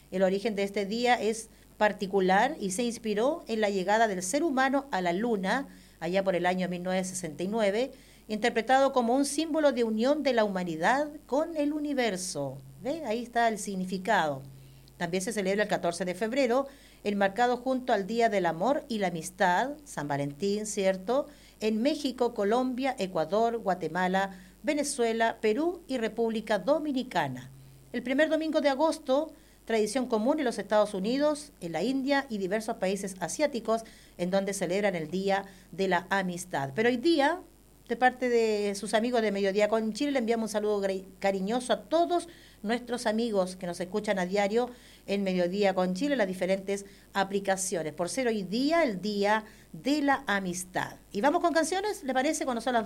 El origen de este día es particular y se inspiró en la llegada del ser humano a la Luna, allá por el año 1969, interpretado como un símbolo de unión de la humanidad con el universo. ¿Ve? Ahí está el significado. También se celebra el 14 de febrero, enmarcado junto al Día del Amor y la Amistad, San Valentín, ¿cierto?, en México, Colombia, Ecuador, Guatemala, Venezuela, Perú y República Dominicana. El primer domingo de agosto, tradición común en los Estados Unidos, en la India y diversos países asiáticos, en donde celebran el Día de la Amistad. Pero hoy día, de parte de sus amigos de Mediodía con Chile, le enviamos un saludo cariñoso a todos nuestros amigos que nos escuchan a diario en Mediodía con Chile, las diferentes aplicaciones, por ser hoy día el Día de la Amistad. Y vamos con canciones, ¿le parece? Cuando son las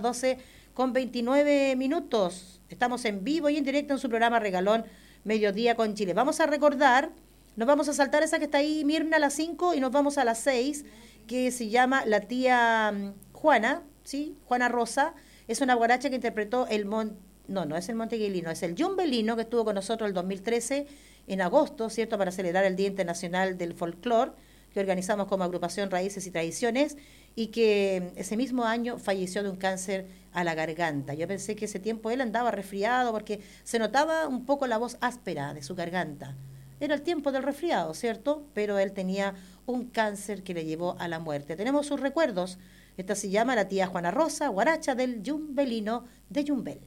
12:29. Estamos en vivo y en directo en su programa Regalón Mediodía con Chile. Vamos a recordar, nos vamos a saltar esa que está ahí, Mirna, a las 5, y nos vamos a las 6, que se llama La Tía Juana, ¿sí? Juana Rosa. Es una guaracha que interpretó no es el Monteguilino, es el Jumbelino, que estuvo con nosotros el 2013 en agosto, ¿cierto?, para celebrar el Día Internacional del Folclor, que organizamos como agrupación Raíces y Tradiciones, y que ese mismo año falleció de un cáncer a la garganta. Yo pensé que ese tiempo él andaba resfriado porque se notaba un poco la voz áspera de su garganta. Era el tiempo del resfriado, ¿cierto? Pero él tenía un cáncer que le llevó a la muerte. Tenemos sus recuerdos. Esta se llama La Tía Juana Rosa, guaracha del Jumbelino de Jumbel.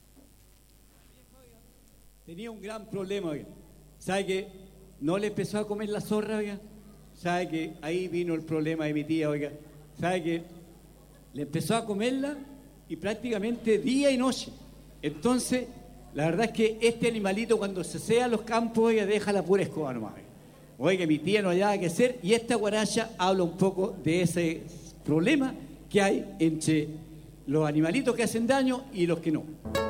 Tenía un gran problema, oiga. ¿Sabe que no le empezó a comer la zorra, oiga? ¿Sabe que ahí vino el problema de mi tía, oiga? ¿Sabe que le empezó a comerla y prácticamente día y noche? Entonces, la verdad es que este animalito cuando se sea a los campos, oiga, deja la pura escoba nomás. Oiga, mi tía no hallaba qué hacer, y esta guaracha habla un poco de ese problema que hay entre los animalitos que hacen daño y los que no.